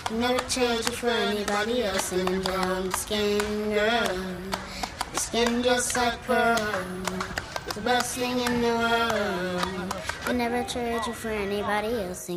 Never trade you for anybody else. And brown skin girl, your skin just like pearl. It's the best thing in the world. I never trade you for anybody else.